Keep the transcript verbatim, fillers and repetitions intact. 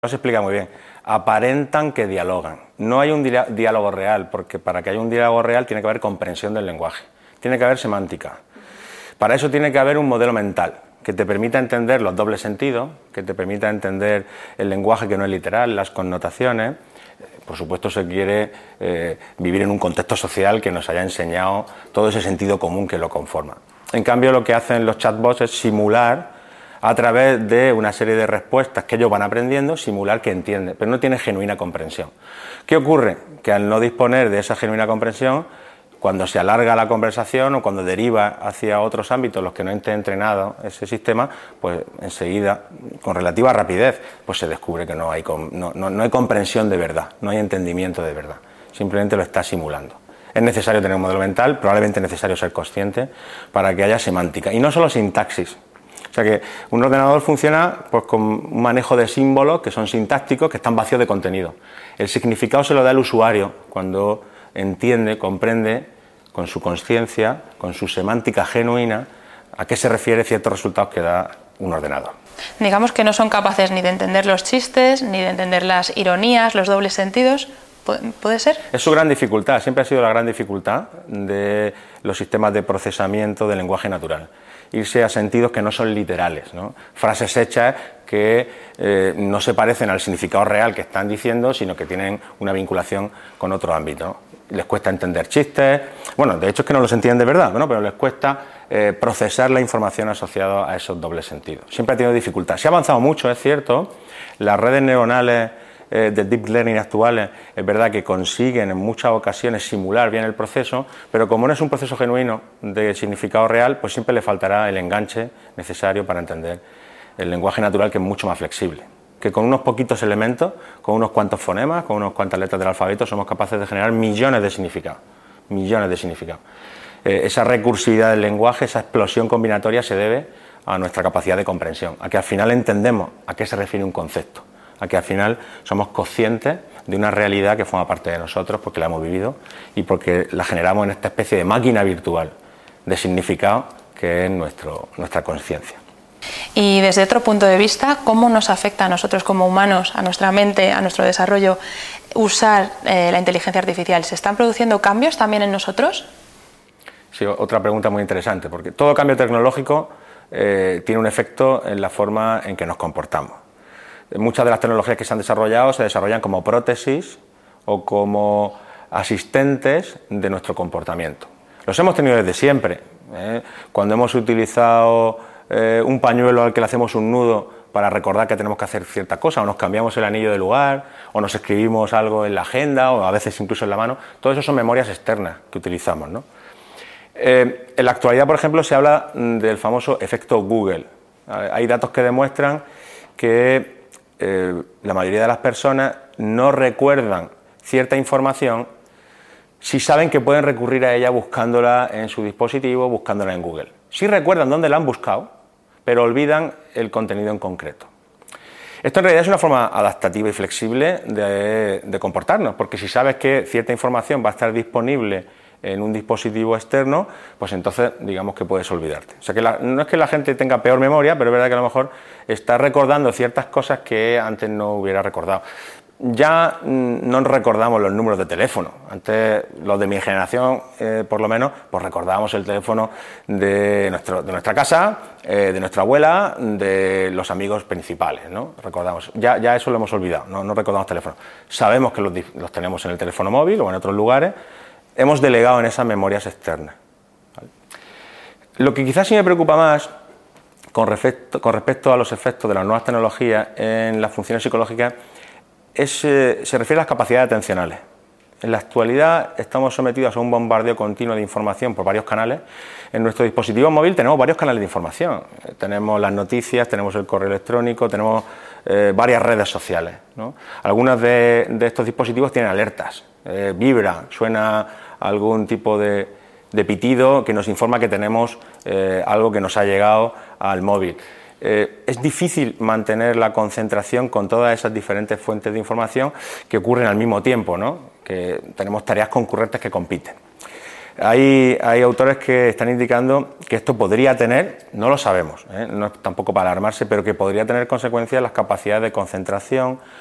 No se explica muy bien. Aparentan que dialogan. No hay un diálogo real, porque para que haya un diálogo real tiene que haber comprensión del lenguaje, tiene que haber semántica. Para eso tiene que haber un modelo mental que te permita entender los dobles sentidos, que te permita entender el lenguaje que no es literal, las connotaciones. Por supuesto, se quiere eh, vivir en un contexto social que nos haya enseñado todo ese sentido común que lo conforma. En cambio, lo que hacen los chatbots es simular, a través de una serie de respuestas que ellos van aprendiendo, simular que entienden, pero no tiene genuina comprensión. ¿Qué ocurre? Que al no disponer de esa genuina comprensión, cuando se alarga la conversación o cuando deriva hacia otros ámbitos en los que no esté entrenado ese sistema, pues enseguida, con relativa rapidez, pues se descubre que no hay, no, no, no hay comprensión de verdad, no hay entendimiento de verdad, simplemente lo está simulando. Es necesario tener un modelo mental, probablemente es necesario ser consciente para que haya semántica, y no solo sintaxis. O sea que un ordenador funciona pues con un manejo de símbolos que son sintácticos, que están vacíos de contenido. El significado se lo da el usuario cuando entiende, comprende con su conciencia, con su semántica genuina, a qué se refiere ciertos resultados que da un ordenador. Digamos que no son capaces ni de entender los chistes, ni de entender las ironías, los dobles sentidos. ¿Puede ser? Es su gran dificultad, siempre ha sido la gran dificultad de los sistemas de procesamiento del lenguaje natural. Irse a sentidos que no son literales, ¿no? Frases hechas que eh, no se parecen al significado real que están diciendo, sino que tienen una vinculación con otro ámbito, ¿no? Les cuesta entender chistes, bueno, de hecho es que no los entienden de verdad, ¿no? Pero les cuesta eh, procesar la información asociada a esos dobles sentidos. Siempre ha tenido dificultad. Se ha avanzado mucho, es cierto, las redes neuronales Eh, de Deep Learning actuales, es verdad que consiguen en muchas ocasiones simular bien el proceso, pero como no es un proceso genuino de significado real, pues siempre le faltará el enganche necesario para entender el lenguaje natural, que es mucho más flexible, que con unos poquitos elementos, con unos cuantos fonemas, con unas cuantas letras del alfabeto, somos capaces de generar millones de significados, millones de significados. Eh, esa recursividad del lenguaje, esa explosión combinatoria se debe a nuestra capacidad de comprensión, a que al final entendemos a qué se refiere un concepto, a que al final somos conscientes de una realidad que forma parte de nosotros porque la hemos vivido y porque la generamos en esta especie de máquina virtual de significado que es nuestro, nuestra conciencia. Y desde otro punto de vista, ¿cómo nos afecta a nosotros como humanos, a nuestra mente, a nuestro desarrollo, usar eh, la inteligencia artificial? ¿Se están produciendo cambios también en nosotros? Sí, otra pregunta muy interesante, porque todo cambio tecnológico eh, tiene un efecto en la forma en que nos comportamos. Muchas de las tecnologías que se han desarrollado se desarrollan como prótesis o como asistentes de nuestro comportamiento. Los hemos tenido desde siempre, ¿eh? Cuando hemos utilizado eh, un pañuelo al que le hacemos un nudo para recordar que tenemos que hacer cierta cosa, o nos cambiamos el anillo de lugar, o nos escribimos algo en la agenda, o a veces incluso en la mano, todo eso son memorias externas que utilizamos, ¿no? Eh, en la actualidad, por ejemplo, se habla del famoso efecto Google. Hay datos que demuestran que Eh, la mayoría de las personas no recuerdan cierta información si saben que pueden recurrir a ella buscándola en su dispositivo, buscándola en Google. Sí recuerdan dónde la han buscado, pero olvidan el contenido en concreto. Esto en realidad es una forma adaptativa y flexible de, de comportarnos, porque si sabes que cierta información va a estar disponible en un dispositivo externo, pues entonces digamos que puedes olvidarte. O sea que la, no es que la gente tenga peor memoria, pero es verdad que a lo mejor está recordando ciertas cosas que antes no hubiera recordado. Ya no recordamos los números de teléfono. Antes, los de mi generación, eh, por lo menos, pues recordábamos el teléfono de, nuestro, de nuestra casa, eh, de nuestra abuela, de los amigos principales, ¿no? Recordamos. Ya, ya eso lo hemos olvidado, no, no recordamos teléfonos. Sabemos que los, los tenemos en el teléfono móvil o en otros lugares. Hemos delegado en esas memorias externas. ¿Vale? Lo que quizás sí me preocupa más con respecto, con respecto a los efectos de las nuevas tecnologías en las funciones psicológicas es, eh, se refiere a las capacidades atencionales. En la actualidad estamos sometidos a un bombardeo continuo de información por varios canales. En nuestro dispositivo móvil tenemos varios canales de información. Eh, tenemos las noticias, tenemos el correo electrónico, tenemos eh, varias redes sociales, ¿no? Algunos de, de estos dispositivos tienen alertas. Eh, vibra, suena algún tipo de, de pitido que nos informa que tenemos eh, algo que nos ha llegado al móvil. Eh, es difícil mantener la concentración con todas esas diferentes fuentes de información que ocurren al mismo tiempo, ¿no? Que tenemos tareas concurrentes que compiten. Hay, hay autores que están indicando que esto podría tener, no lo sabemos, ¿eh? No es tampoco para alarmarse, pero que podría tener consecuencias en las capacidades de concentración,